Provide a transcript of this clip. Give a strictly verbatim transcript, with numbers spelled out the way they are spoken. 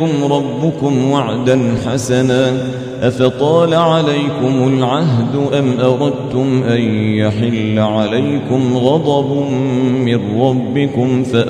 ربكم وعدا حسنا أفطال عليكم العهد أم أردتم أن يحل عليكم غضب من ربكم